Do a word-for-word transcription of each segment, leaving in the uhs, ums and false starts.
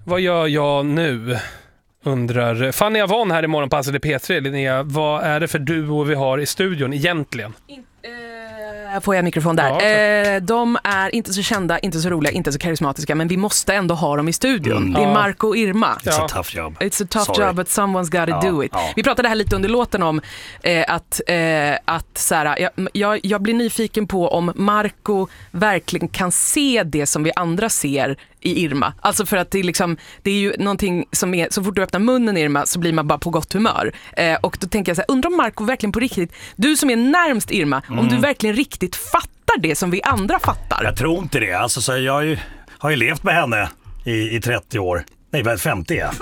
Vad gör jag nu? Undrar Fanny Avon här i Morgonpasset i P tre. Linnea, vad är det för duo vi har i studion egentligen? In, eh, får jag mikrofon där? Ja, eh, de är inte så kända, inte så roliga, inte så karismatiska, men vi måste ändå ha dem i studion. Mm. Det är Marco och Irma. It's ja. a tough job. It's a tough Sorry. job, but someone's gotta ja, do it. Ja. Vi pratade här lite under låten om eh, att, eh, att så här, jag, jag, jag blir nyfiken på om Marco verkligen kan se det som vi andra ser i Irma. Alltså för att det är liksom, det är ju någonting som är, så fort du öppnar munnen Irma så blir man bara på gott humör. Eh, och då tänker jag så här, undrar om Marco verkligen på riktigt, du som är närmst Irma, mm. om du verkligen riktigt fattar det som vi andra fattar. Jag tror inte det. Alltså, så jag har ju, har ju levt med henne i, i trettio år. Nej, väl femtio. Ja.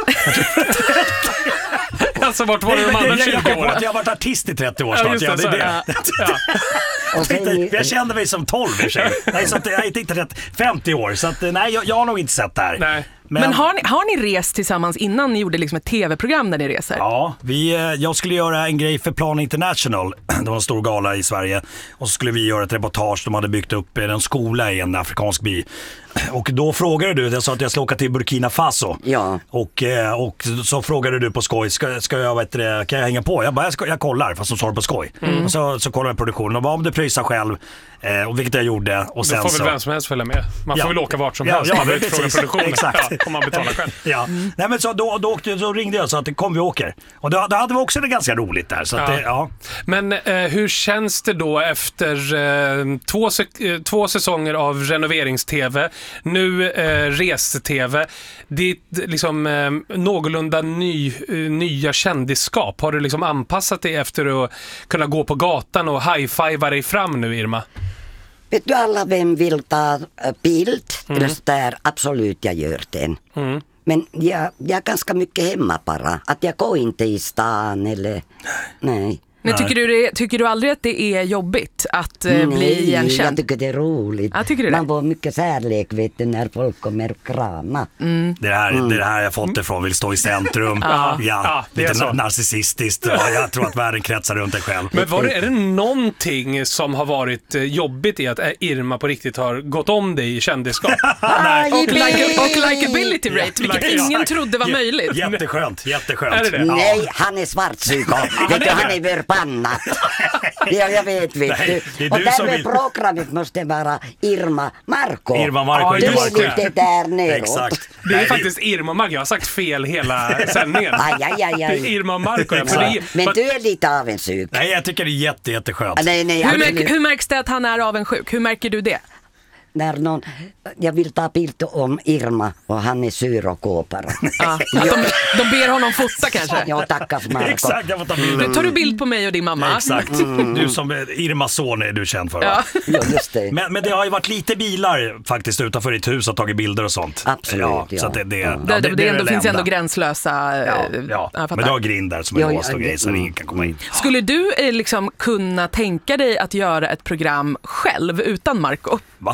Alltså vart var det de andra tjugo år? Jag har varit artist i trettio år snart. Ja, det, ja, det, ja. Ja. Tänkte, jag kände mig som tolv i sig. Nej, så att jag är inte femtio år. Så att, nej, jag, jag har nog inte sett det här. Nej. Men, Men har, ni, har ni rest tillsammans innan ni gjorde liksom ett tv-program där ni reser? Ja, vi, jag skulle göra en grej för Plan International. Det var en stor gala i Sverige. Och så skulle vi göra ett reportage. De hade byggt upp en skola i en afrikansk by. Och då frågade du, jag sa att jag ska åka till Burkina Faso. Ja. Och, och så frågade du på skoj, ska, ska jag, vet det, kan jag hänga på? Jag bara, jag, ska, jag kollar, fast de sa på skoj. Mm. Och så, så kollade jag produktionen och bara, om du pröjsar själv, eh, och vilket jag gjorde. Och sen då får väl så, vem som helst följa med. Man ja. får väl åka vart som ja, helst. Ja, man precis. Exakt. Ja, om man betalar själv. Ja. Mm. Nej, men så, då, då, åkte, så ringde jag så att kom vi åker. Och då, då hade vi också det ganska roligt där. Så att ja. Det, ja. Men eh, hur känns det då efter eh, två, se- två säsonger av renoverings-tv, nu eh, res-tv, ditt liksom eh, någorlunda ny, eh, nya kändisskap? Har du liksom anpassat dig efter att kunna gå på gatan och high-fiva dig fram nu, Irma? Vet du alla vem vill ta bild? Mm. Eller där, absolut jag gör den. Mm. Men jag, jag är ganska mycket hemma bara. Att jag går inte i stan eller... Nej. Men tycker du, det, tycker du aldrig att det är jobbigt att eh, bli igenkänd? Nej, jag tycker det är roligt. Ja, tycker du Man det? får mycket särlek, vet du, när folk kommer och krama. Mm. Det, här, mm. det här jag fått det från, vill stå i centrum. ja. Ja, ja, lite na- narcissistiskt. Ja, jag tror att världen kretsar runt dig själv. Men var det, är det någonting som har varit jobbigt i att Irma på riktigt har gått om dig i kändisskap? Nej. Och, like, och likability rate, vilket like, ingen trodde var J- möjligt. Jätteskönt, jätteskönt. Är det det? Nej, han är svartsyko. Vet du, han är förbannat. Ja, jag vet, vet Nej, du. du Och därför vill... programmet måste vara Irma Marco. Irma Marco, ah, inte du Marco. är lite där neråt. Exakt. Det är Nej, faktiskt Irma och Marco. Jag har sagt fel hela sändningen. Aj, aj, aj, aj. Det är Irma och Marco. För det är, Men du är lite avundsjuk. Nej, jag tycker det är jätte, jätteskönt. Ah, nej, nej, hur, märk, hur märks det att han är avundsjuk? Hur märker du det? När någon, jag vill ta bild om Irma och han är sur och kåpare. Ja, de, de ber honom fota kanske. Ja, tacka för Marco. Exakt, jag får ta bilden. Nu tar du bild på mig och din mamma. Exakt. Mm. Du som Irmas son är du känd för. Ja. Ja, just det. Men, men det har ju varit lite bilar faktiskt utanför ditt hus och tagit bilder och sånt. Absolut, ja. ja. Så att det, det, Ja. ja, Det, det, det, det, det ändå, finns enda. ändå gränslösa... Ja, ja. Jag Men du har grindar som är Ja, låst och ja, grejer så mm. ingen kan komma in. Skulle du eh, liksom kunna tänka dig att göra ett program själv utan Marco? Va?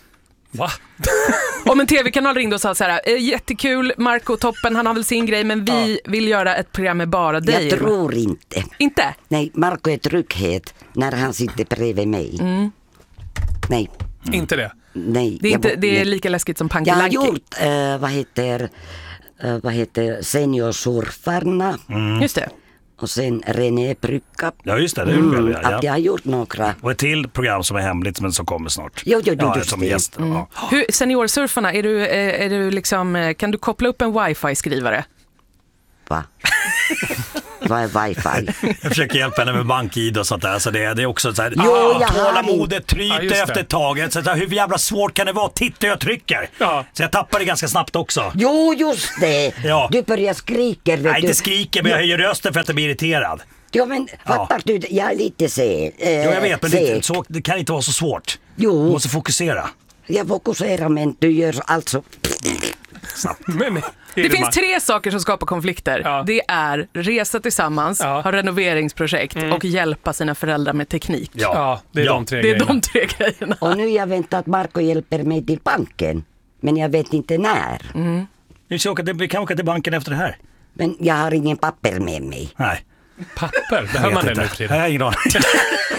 Va? Om en tv-kanal ringde och sa så här: eh, jättekul, Marco, toppen, han har väl sin grej, men vi ja. vill göra ett program med bara dig. Jag tror inte. Inte? Nej, Marco är trygghet när han sitter bredvid mig. Mm. Nej. Mm. Inte det? Nej. Det är, inte, jag, det är lika läskigt som Panky Jag har Lanky. gjort, uh, vad heter, uh, vad heter Seniorsurfarna. Mm. Just det. Och sen René Brygga. Ja, just det, det är mm, väl, ja. Att jag har gjort några. Och ett till program som är hemligt men som kommer snart. Jo, jo, jo, ja, som gäst. Mm. Ja. Hur, seniorsurfarna, är du, är, är du liksom, kan du koppla upp en wifi-skrivare? Va? Vad är wifi? Jag försöker hjälpa henne med bank-id och sånt där. Så det, det är också så här, Jo, ah, jag har tålamodet tryter ja, efter ett tag. Så här, hur jävla svårt kan det vara? Titta, jag trycker. Ja. Så jag tappar det ganska snabbt också. Jo, just det. Ja. Du börjar skrika, vet Nej, du. inte skriker, men jag höjer rösten för att jag blir irriterad. Ja, men fattar du? Jag är lite se. Eh, Jo, jag vet, men seg. det, så, det kan inte vara så svårt. Jo. Du måste fokusera. Jag fokuserar, men du gör alltså... Men, det finns tre saker som skapar konflikter. Ja. Det är resa tillsammans, ja. ha renoveringsprojekt mm. och hjälpa sina föräldrar med teknik. Ja, ja det är, ja. De, tre det är grejerna. de tre grejerna. Och nu jag väntar att Marco hjälper mig till banken. Men jag vet inte när. Mm. Vi, ska åka till, vi kan åka till banken efter det här. Men jag har ingen papper med mig. Nej. Papper? Behöver man det nu till? Jag har ingen aning.